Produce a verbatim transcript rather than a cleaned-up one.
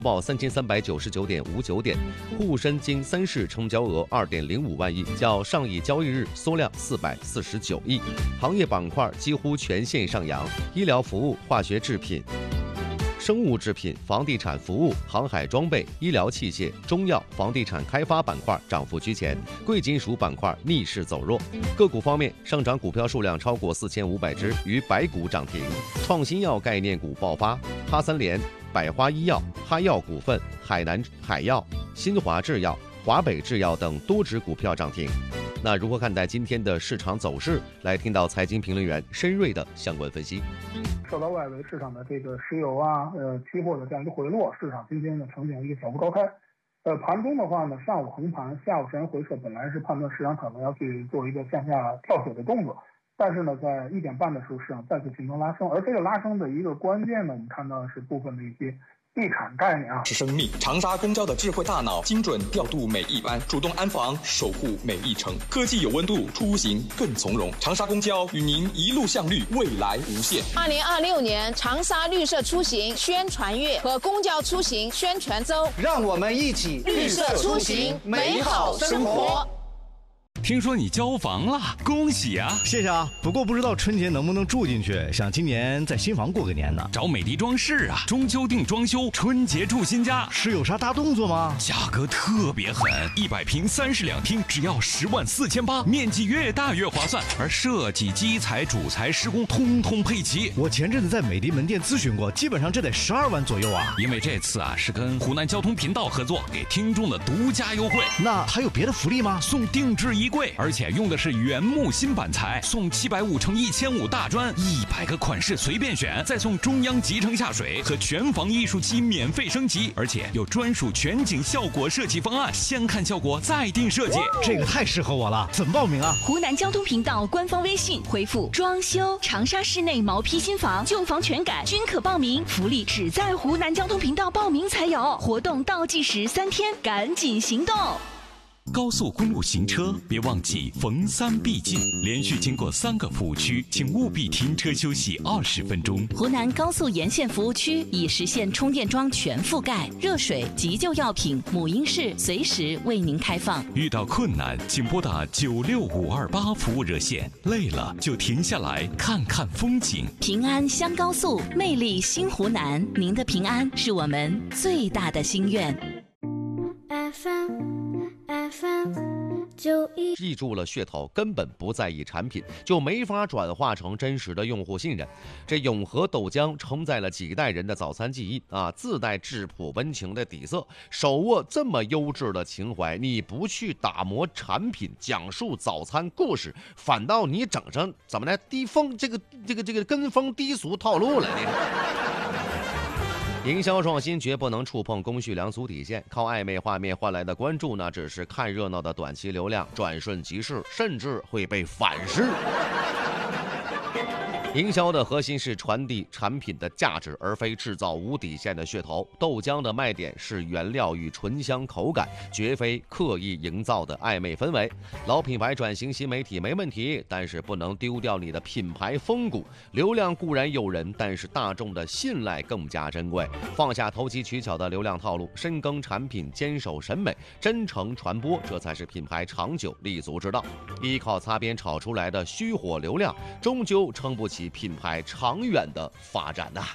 报三千三百九十九点五九点，沪深经三市成交额二点零五万亿，较上一交易日缩量四百四十九亿。行业板块几乎全线上扬，医疗服务、化学制品、生物制品、房地产服务、航海装备、医疗器械、中药、房地产开发板块涨幅居前，贵金属板块逆势走弱。个股方面，上涨股票数量超过四千五百只，逾百股涨停。创新药概念股爆发，哈三联、百花医药、哈药股份、海南海药、新华制药、华北制药等多只股票涨停。那如何看待今天的市场走势？来听到财经评论员申瑞的相关分析。 受到外围市场的这个石油啊、呃期货的这样一个回落，市场今天呢呈现一个小幅高开。呃，盘中的话呢，上午横盘，下午自然回撤，本来是判断市场可能要去做一个向下跳水的动作，但是呢，在一点半的时候，市场再次形成拉升，而这个拉升的一个关键呢，我们看到的是部分的一些地产概念啊， 是生命。长沙公交的智慧大脑，精准调度每一班，主动安防，守护每一程。科技有温度，出行更从容。长沙公交与您一路向绿，未来无限。 二零二六年长沙绿色出行宣传月和公交出行宣传周， 让我们一起绿色出行，美好生活。 听说你交房了，恭喜啊！ 谢谢啊，不过不知道春节能不能住进去，想今年在新房过个年呢。 找美的装饰啊，中秋定装修，春节住新家。 是有啥大动作吗？ 价格特别狠，一百平三室两厅只要十万四千八，面积越大越划算，而设计、基材、主材、施工通通配齐。 我前阵子在美的门店咨询过，基本上这得十二万左右啊。 因为这次啊是跟湖南交通频道合作，给听众的独家优惠。 那还有别的福利吗？ 送定制衣柜，而且用的是原木新板材，送七百五乘一千五大砖，一百个款式随便选，再送中央集成下水和全房艺术机免费升级，而且有专属全景效果设计方案，先看效果再定设计。 这个太适合我了，怎么报名啊？ 湖南交通频道官方微信回复装修长沙市内毛坯新房旧房全改均可报名，福利只在湖南交通频道报名才有，活动倒计时三天，赶紧行动。 高速公路行车别忘记逢三必进，连续经过三个服务区，请务必停车休息二十分钟。 湖南高速沿线服务区已实现充电桩全覆盖，热水、急救药品、母婴室随时为您开放。 遇到困难请拨打九六五二八服务热线，累了就停下来看看风景。 平安乡高速，魅力新湖南，您的平安是我们最大的心愿。 F M F M 九一， 记住了噱头，根本不在意产品，就没法转化成真实的用户信任。这永和豆浆承载了几代人的早餐记忆啊，自带质朴温情的底色，手握这么优质的情怀，你不去打磨产品，讲述早餐故事，反倒你整成怎么呢？低风这个这个这个跟风低俗套路了，你。营销创新绝不能触碰公序良俗底线，靠暧昧画面换来的关注呢，只是看热闹的短期流量，转瞬即逝，甚至会被反噬。营销的核心是传递产品的价值，而非制造无底线的噱头。豆浆的卖点是原料与醇香口感，绝非刻意营造的暧昧氛围。老品牌转型新媒体没问题，但是不能丢掉你的品牌风骨。流量固然诱人，但是大众的信赖更加珍贵。放下投机取巧的流量套路，深耕产品，坚守审美，真诚传播，这才是品牌长久立足之道。依靠擦边炒出来的虚火流量，终究撑不起品牌长远的发展呐、啊。